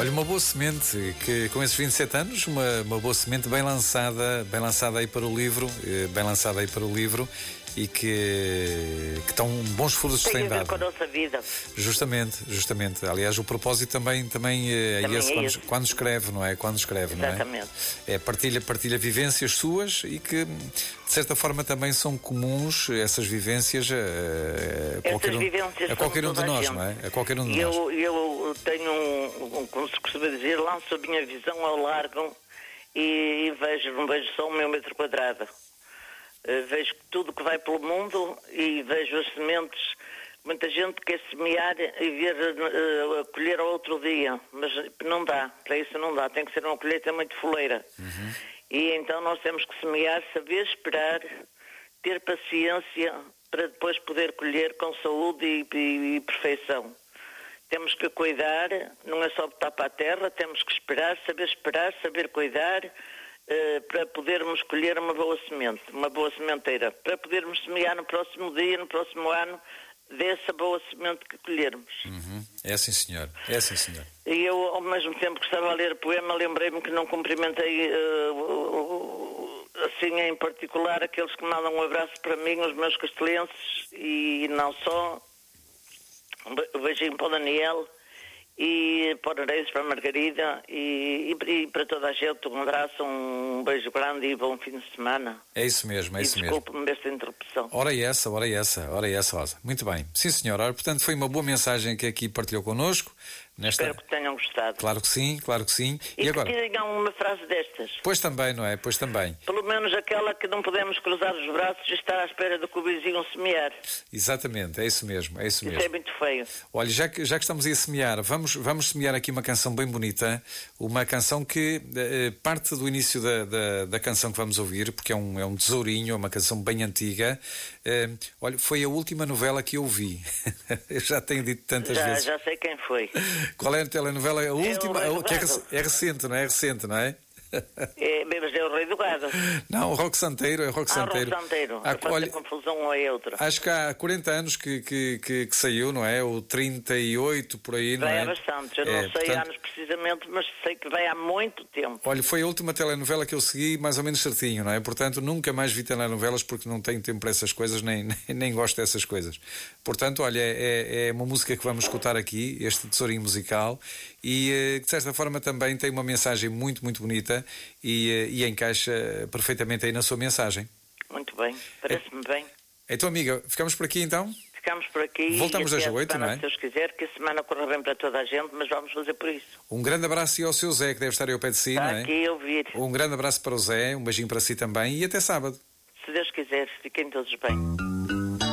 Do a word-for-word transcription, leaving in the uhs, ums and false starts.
Olha, uma boa semente, que com esses vinte e sete anos, uma, uma boa semente bem lançada, bem lançada aí para o livro, bem lançada aí para o livro e que, que estão bons frutos tem têm a ver dado. com a nossa vida. Justamente, justamente. Aliás, o propósito também, também é Também esse, é quando, esse. quando escreve, não é? Quando escreve, Exatamente. não é? É partilha, partilha vivências suas e que, de certa forma, também são comuns essas vivências a, a qualquer Essas um, vivências a qualquer um de toda a nós, gente. não é? A qualquer um de E nós. eu, eu tenho um, um, como se costuma dizer, lanço a minha visão ao largo e, e vejo, não vejo só o meu metro quadrado. Uh, vejo tudo que vai pelo mundo e vejo as sementes. Muita gente quer semear e ver uh, colher ao outro dia, mas não dá, para isso não dá, tem que ser uma colheita muito foleira. Uhum. E então nós temos que semear, saber esperar, ter paciência para depois poder colher com saúde e, e, e perfeição. Temos que cuidar, não é só botar para a terra, temos que esperar, saber esperar, saber cuidar, Uh, para podermos colher uma boa semente, uma boa sementeira, para podermos semear no próximo dia, no próximo ano, dessa boa semente que colhermos. Uhum. É sim, senhor. É sim, senhor. E eu, ao mesmo tempo que estava a ler o poema, lembrei-me que não cumprimentei uh, assim em particular aqueles que mandam um abraço para mim, os meus castelenses, e não só. Um beijinho para o Daniel e para o Areias, para a Margarida e, e, e para toda a gente um abraço, um beijo grande e bom fim de semana. É isso mesmo, é isso mesmo. Desculpe-me desta interrupção. Ora é essa, ora é essa, ora é essa, Rosa. Muito bem. Sim, senhora. Ora, portanto, foi uma boa mensagem que aqui partilhou connosco. Nesta... Espero que tenham gostado. Claro que sim, claro que sim. E, e agora? que tenham uma frase destas. Pois também, não é? Pois também. Pelo menos aquela que não podemos cruzar os braços e estar à espera do que o vizinho semear. Exatamente, é isso mesmo, é isso, isso mesmo. Isso é muito feio. Olha, já que, já que estamos aí a semear, vamos, vamos semear aqui uma canção bem bonita, uma canção que eh, parte do início da, da, da canção que vamos ouvir, porque é um, é um tesourinho, é uma canção bem antiga. Eh, olha, foi a última novela que eu vi. Eu já tenho dito tantas já, vezes. Já sei quem foi. Qual é a telenovela? A última, é a, que é, é recente, não é? É recente, não é? É, mas é o Rei do Gado. Não, o Roque Santeiro, é Roque ah, Santeiro. Roque Santeiro. Há, olha, confusão um é outra. Acho que há quarenta anos que, que, que, que saiu, não é? O trinta e oito, por aí, não vai é? Vai há bastante, eu é, não sei portanto, anos precisamente, mas sei que vai há muito tempo. Olha, foi a última telenovela que eu segui mais ou menos certinho, não é? Portanto, nunca mais vi telenovelas porque não tenho tempo para essas coisas, nem, nem, nem gosto dessas coisas. Portanto, olha, é, é uma música que vamos escutar aqui, este tesourinho musical, e que de certa forma também tem uma mensagem muito, muito bonita e, e encaixa perfeitamente aí na sua mensagem. Muito bem, parece-me é. bem. Então, amiga, ficamos por aqui então? Ficamos por aqui. Voltamos às oito, não é? Se Deus quiser, que a semana corra bem para toda a gente, mas vamos fazer por isso. Um grande abraço e ao seu Zé, que deve estar aí ao pé de si, Está não é? aqui a ouvir. Um grande abraço para o Zé, um beijinho para si também e até sábado. Se Deus quiser, fiquem todos bem.